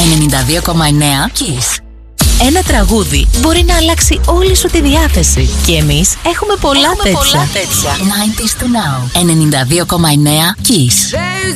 92,9 Kiss. Ένα τραγούδι μπορεί να αλλάξει όλη σου τη διάθεση. Και εμείς έχουμε πολλά τέτοια. 90s to now. 92,9 Kiss.